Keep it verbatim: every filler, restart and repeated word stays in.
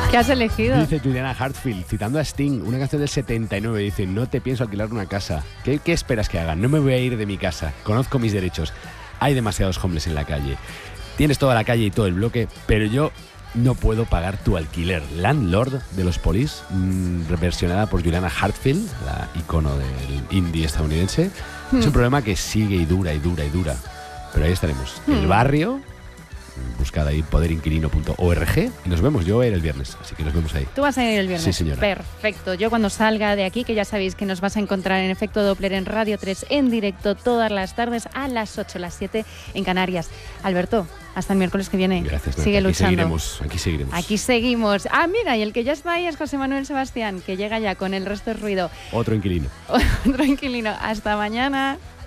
¿Qué has elegido? Dice Juliana Hartfield, citando a Sting, una canción del setenta y nueve, dice: no te pienso alquilar una casa. ¿Qué, ¿Qué esperas que haga? No me voy a ir de mi casa. Conozco mis derechos. Hay demasiados homeless en la calle. Tienes toda la calle y todo el bloque, pero yo no puedo pagar tu alquiler. Landlord de los Police, mmm, versionada por Juliana Hartfield, la icono del indie estadounidense. Hmm. Es un problema que sigue y dura y dura y dura. Pero ahí estaremos. Hmm. El barrio... Buscad ahí poder inquilino punto org y nos vemos. Yo voy a ir el viernes, así que nos vemos ahí. ¿Tú vas a ir el viernes? Sí, señora. Perfecto. Yo cuando salga de aquí, que ya sabéis que nos vas a encontrar en Efecto Doppler en Radio tres en directo todas las tardes a las ocho, las siete en Canarias. Alberto, hasta el miércoles que viene. Gracias. Sigue aquí luchando. Seguiremos, aquí seguiremos. Aquí seguimos. Ah, mira, y el que ya está ahí es José Manuel Sebastián, que llega ya con el resto del ruido. Otro inquilino. Otro inquilino. Hasta mañana.